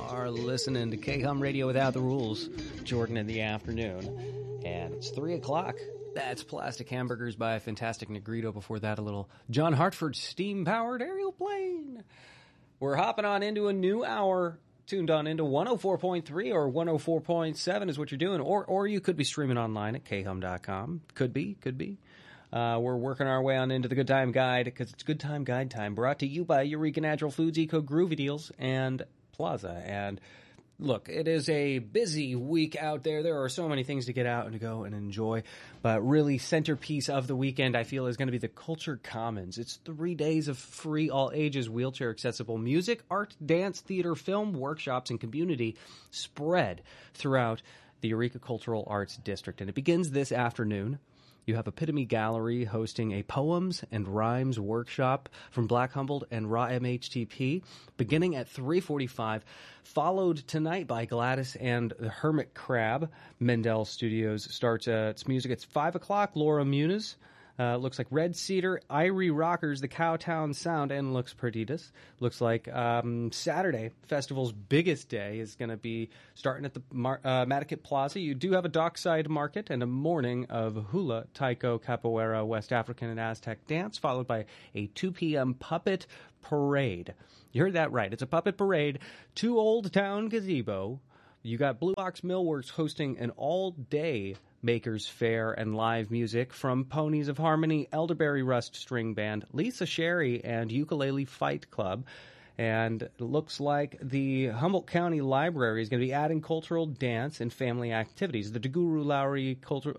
are listening to K-Hum Radio Without the Rules, Jordan in the afternoon, and it's 3 o'clock. That's Plastic Hamburgers by Fantastic Negrito. Before that, a little John Hartford steam-powered aerial plane. We're hopping on into a new hour, tuned on into 104.3 or 104.7 is what you're doing, or you could be streaming online at khum.com. Could be. We're working our way on into the Good Time Guide, because it's Good Time Guide time, brought to you by Eureka Natural Foods, Eco Groovy Deals, and Plaza. And look, it is a busy week out there. There are so many things to get out and to go and enjoy. But really, centerpiece of the weekend, I feel, is going to be the Culture Commons. It's 3 days of free, all-ages, wheelchair-accessible music, art, dance, theater, film, workshops, and community spread throughout the Eureka Cultural Arts District. And it begins this afternoon. You have Epitome Gallery hosting a poems and rhymes workshop from Black Humboldt and Raw MHTP, beginning at 3:45, followed tonight by Gladys and the Hermit Crab. Mendel Studios starts its music at 5 o'clock. Laura Muniz. Looks like Red Cedar, Irie Rockers, the Cowtown Sound, and Lux Perdidas. Looks like Saturday, festival's biggest day, is going to be starting at the Matakit Plaza. You do have a dockside market and a morning of hula, taiko, capoeira, West African, and Aztec dance, followed by a 2 p.m. puppet parade. You heard that right. It's a puppet parade to Old Town Gazebo. You got Blue Ox Millworks hosting an all-day Makers Fair and live music from Ponies of Harmony, Elderberry Rust String Band, Lisa Sherry, and Ukulele Fight Club. And it looks like the Humboldt County Library is going to be adding cultural dance and family activities. The DeGuru Lowry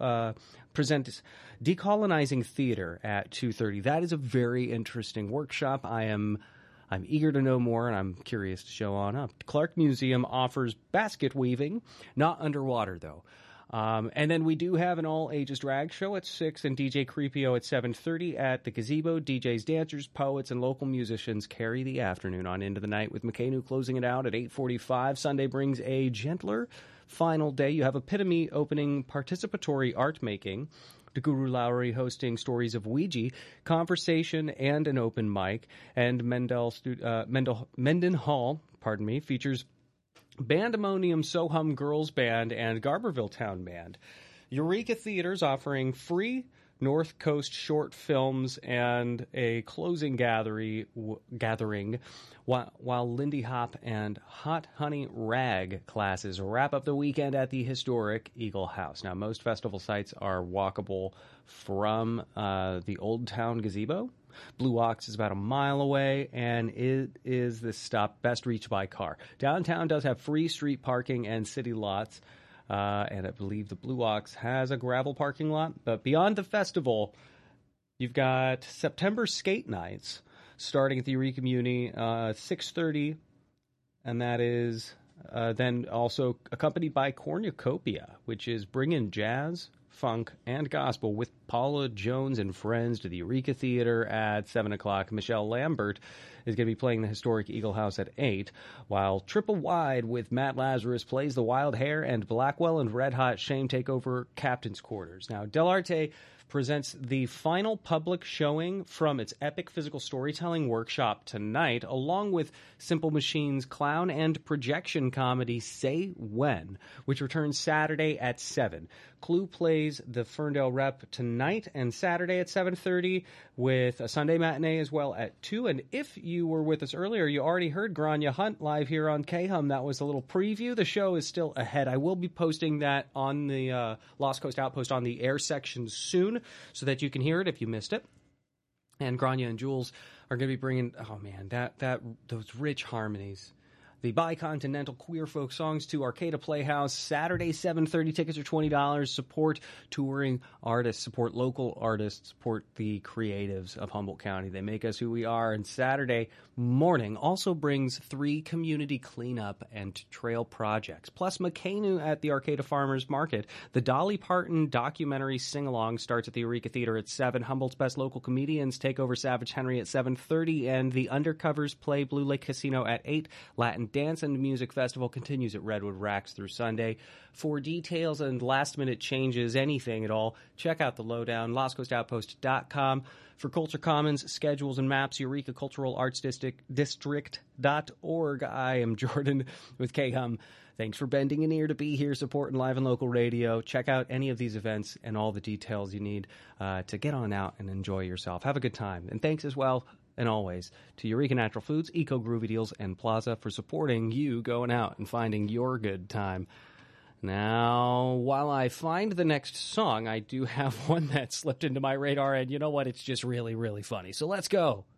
presents Decolonizing Theater at 2:30. That is a very interesting workshop. I'm eager to know more, and I'm curious to show on up. Clark Museum offers basket weaving, not underwater, though. And then we do have an all-ages drag show at 6 and DJ Creepio at 7:30 at the Gazebo. DJs, dancers, poets, and local musicians carry the afternoon on into the night, with McCainu closing it out at 8:45. Sunday brings a gentler final day. You have Epitome opening participatory art making. The Guru Lowry hosting Stories of Ouija, conversation, and an open mic. And Mendenhall, features Bandemonium Sohum Girls Band and Garberville Town Band. Eureka Theaters offering free North Coast short films and a closing gathering while Lindy Hop and Hot Honey Rag classes wrap up the weekend at the historic Eagle House. Now, most festival sites are walkable from the Old Town Gazebo. Blue Ox is about a mile away, and it is the stop best reached by car. Downtown does have free street parking and city lots, and I believe the Blue Ox has a gravel parking lot. But beyond the festival, you've got September skate nights starting at the Eureka Muni, 6:30, and that is then also accompanied by Cornucopia, which is bringing jazz, funk, and gospel with Paula Jones and friends to the Eureka Theater at 7 o'clock. Michelle Lambert is going to be playing the historic Eagle House at 8, while Triple Wide with Matt Lazarus plays the Wild Hair, and Blackwell and Red Hot Shame take over Captain's Quarters. Now, Del Arte presents the final public showing from its epic physical storytelling workshop tonight, along with Simple Machines clown and projection comedy Say When, which returns Saturday at 7. Clue plays the Ferndale Rep tonight and Saturday at 7:30, with a Sunday matinee as well at 2. And if you were with us earlier, you already heard Grania Hunt live here on K-Hum. That was a little preview. The show is still ahead. I will be posting that on the Lost Coast Outpost on the air section soon, so that you can hear it if you missed it. And Grania and Jules are going to be bringing, oh man, those rich harmonies. The bicontinental queer folk songs to Arcada Playhouse, Saturday, 7:30. Tickets are $20. Support touring artists, support local artists, support the creatives of Humboldt County. They make us who we are. And Saturday morning also brings 3 community cleanup and trail projects. Plus McCainu at the Arcata Farmers Market. The Dolly Parton documentary sing-along starts at the Eureka Theater at 7. Humboldt's best local comedians take over Savage Henry at 7:30. And the Undercovers play Blue Lake Casino at 8. Latin Dance and Music Festival continues at Redwood Racks through Sunday. For details and last-minute changes, anything at all, check out the lowdown, lostcoastoutpost.com. For Culture Commons, schedules and maps, Eureka Cultural Arts District.org. I am Jordan with KHUM. Thanks for bending an ear to be here, supporting live and local radio. Check out any of these events and all the details you need to get on out and enjoy yourself. Have a good time. And thanks as well, and always, to Eureka Natural Foods, Eco Groovy Deals, and Plaza for supporting you going out and finding your good time. Now, while I find the next song, I do have one that slipped into my radar, and you know what? It's just really, really funny. So let's go.